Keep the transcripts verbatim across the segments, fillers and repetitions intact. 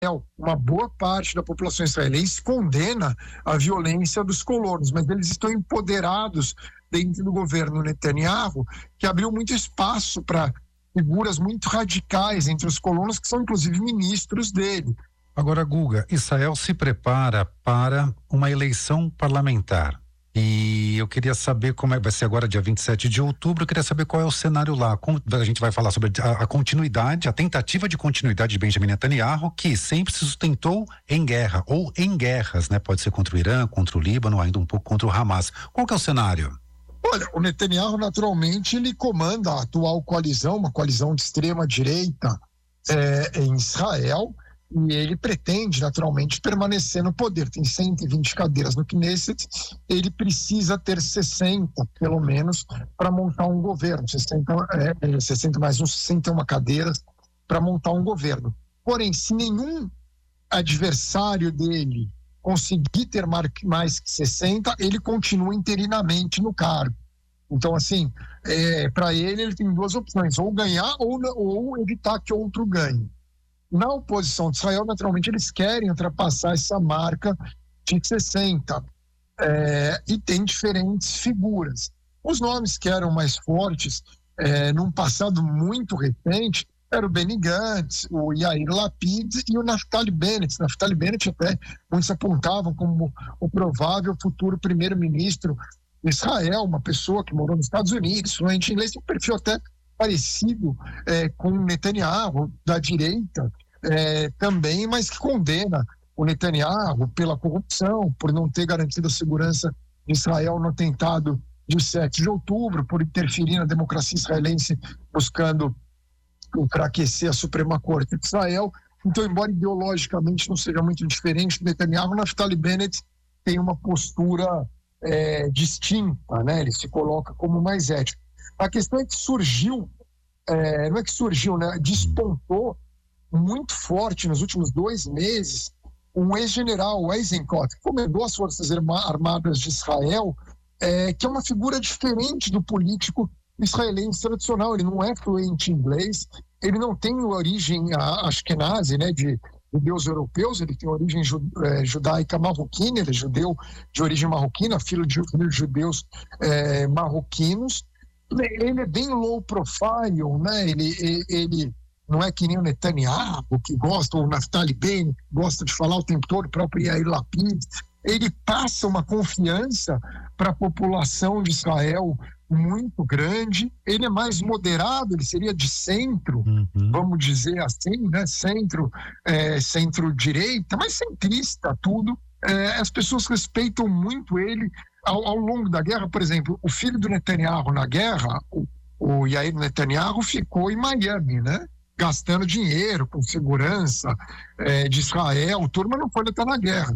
Uma boa parte da população israelense condena a violência dos colonos, mas eles estão empoderados dentro do governo Netanyahu, que abriu muito espaço para figuras muito radicais entre os colonos, que são inclusive ministros dele. Agora, Guga, Israel se prepara para uma eleição parlamentar. E eu queria saber como é, vai ser agora dia vinte e sete de outubro, eu queria saber qual é o cenário lá. A gente vai falar sobre a, a continuidade, a tentativa de continuidade de Benjamin Netanyahu, que sempre se sustentou em guerra, ou em guerras, né? Pode ser contra o Irã, contra o Líbano, ainda um pouco contra o Hamas. Qual que é o cenário? Olha, o Netanyahu naturalmente ele comanda a atual coalizão, uma coalizão de extrema direita é, em Israel, e ele pretende naturalmente permanecer no poder. Tem cento e vinte cadeiras no Knesset, ele precisa ter sessenta pelo menos para montar um governo, sessenta, é, sessenta mais uns sessenta e uma cadeiras para montar um governo. Porém, se nenhum adversário dele conseguir ter mais que sessenta, ele continua interinamente no cargo. Então, assim, é, para ele, ele tem duas opções, ou ganhar ou, ou evitar que outro ganhe. Na oposição de Israel, naturalmente, eles querem ultrapassar essa marca de sessenta, é, e tem diferentes figuras. Os nomes que eram mais fortes, é, num passado muito recente, era o Benny Gantz, o Yair Lapid e o Naftali Bennett. Naftali Bennett até muitos apontavam como o provável futuro primeiro-ministro de Israel, uma pessoa que morou nos Estados Unidos, fluente em inglês, tem um perfil até parecido é, com o Netanyahu, da direita, é, também, mas que condena o Netanyahu pela corrupção, por não ter garantido a segurança de Israel no atentado de sete de outubro, por interferir na democracia israelense, buscando enfraquecer a Suprema Corte de Israel. Então, embora ideologicamente não seja muito diferente do Netanyahu, Naftali Bennett tem uma postura é, distinta, né? Ele se coloca como mais ético. A questão é que surgiu, é, não é que surgiu, né? Despontou muito forte nos últimos dois meses um ex-general, o Eisenkot, que comandou as Forças Armadas de Israel, é, que é uma figura diferente do político israelense tradicional. Ele não é fluente em inglês, ele não tem origem ashkenazi, né, de judeus europeus, ele tem origem ju, é, judaica marroquina, ele é judeu de origem marroquina, filho de, filho de judeus é, marroquinos. Ele é bem low profile, né? Ele, ele não é que nem o Netanyahu, que gosta, ou o Naftali Bennett, que gosta de falar o tempo todo, o próprio Yair Lapid. Ele passa uma confiança para a população de Israel muito grande. Ele é mais moderado, ele seria de centro, uhum. vamos dizer assim, né? Centro, é, centro-direita, mas centrista, tudo. É, as pessoas respeitam muito ele. Ao, ao longo da guerra, por exemplo, o filho do Netanyahu na guerra, o, o Yair Netanyahu, ficou em Miami, né? Gastando dinheiro com segurança é, de Israel. Turma não pode estar na guerra.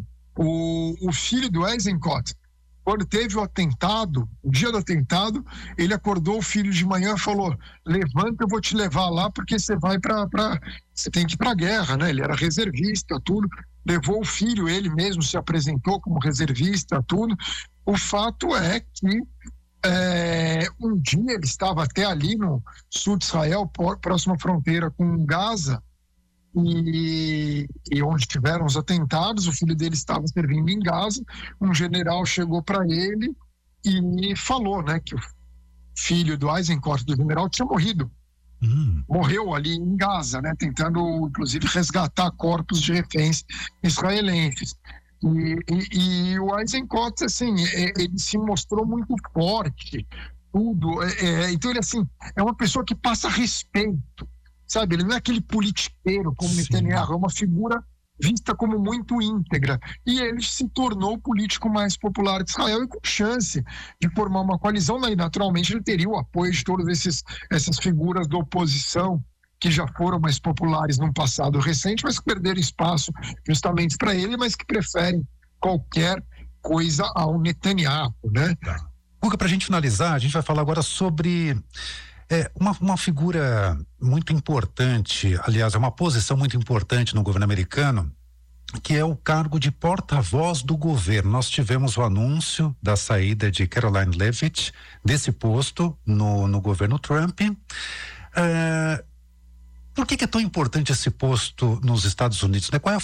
O, o filho do Eisenkot, quando teve o atentado, o dia do atentado, ele acordou o filho de manhã e falou: levanta, eu vou te levar lá, porque você vai para você tem que ir para a guerra, né? Ele era reservista, tudo. Levou o filho, ele mesmo se apresentou como reservista, tudo. O fato é que é, um dia ele estava até ali no sul de Israel, próxima à fronteira com Gaza, e, e onde tiveram os atentados. O filho dele estava servindo em Gaza. Um general chegou para ele e falou, né, que o filho do Eisenkot, do general, tinha morrido. Uhum. Morreu ali em Gaza, né, tentando inclusive resgatar corpos de reféns israelenses. E, e, e o Eisenkot, assim, ele se mostrou muito forte, tudo. É, então ele, assim, é uma pessoa que passa respeito, sabe? Ele não é aquele politiqueiro como Netanyahu, é uma figura vista como muito íntegra. E ele se tornou o político mais popular de Israel e com chance de formar uma coalizão. Daí, naturalmente, ele teria o apoio de todas esses, essas figuras da oposição que já foram mais populares num passado recente, mas que perderam espaço justamente para ele, mas que preferem qualquer coisa ao Netanyahu, né? Tá. Guga, para a gente finalizar, a gente vai falar agora sobre é, uma, uma figura muito importante, aliás, é uma posição muito importante no governo americano, que é o cargo de porta-voz do governo. Nós tivemos o anúncio da saída de Caroline Leavitt desse posto no, no governo Trump. É, Por que, que é tão importante esse posto nos Estados Unidos, né? Qual é a